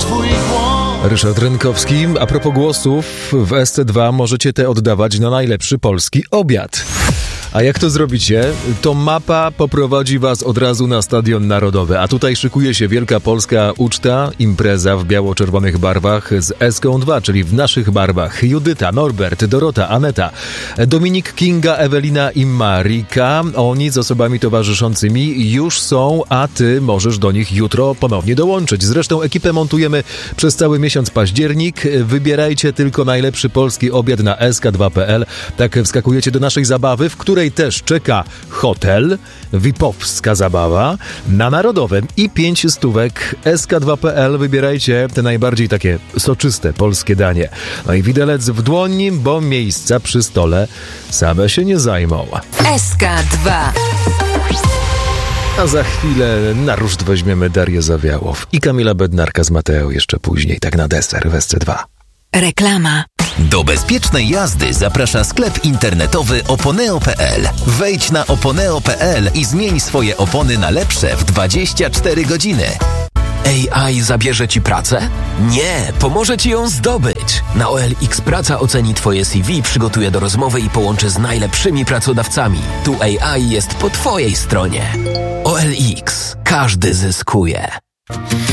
swój głos. Ryszard Rynkowski. A propos głosów, w SC2 możecie te oddawać na najlepszy polski obiad. A jak to zrobicie? To mapa poprowadzi was od razu na Stadion Narodowy. A tutaj szykuje się wielka polska uczta, impreza w biało-czerwonych barwach z Eską2, czyli w naszych barwach. Judyta, Norbert, Dorota, Aneta, Dominik, Kinga, Ewelina i Marika. Oni z osobami towarzyszącymi już są, a ty możesz do nich jutro ponownie dołączyć. Zresztą ekipę montujemy przez cały miesiąc październik. Wybierajcie tylko najlepszy polski obiad na sk2.pl. Tak wskakujecie do naszej zabawy, w której też czeka hotel, VIP-owska zabawa na Narodowym i 5 stówek. sk2.pl. Wybierajcie te najbardziej takie soczyste polskie danie. No i widelec w dłoni, bo miejsca przy stole same się nie zajmą. SK2. A za chwilę na ruszt weźmiemy Darię Zawiałow i Kamila Bednarka z Mateo jeszcze później, tak na deser w SC2. Reklama. Do bezpiecznej jazdy zaprasza sklep internetowy oponeo.pl. Wejdź na oponeo.pl i zmień swoje opony na lepsze w 24 godziny. AI zabierze ci pracę? Nie, pomoże ci ją zdobyć. Na OLX Praca oceni twoje CV, przygotuje do rozmowy i połączy z najlepszymi pracodawcami. Tu AI jest po twojej stronie. OLX. Każdy zyskuje.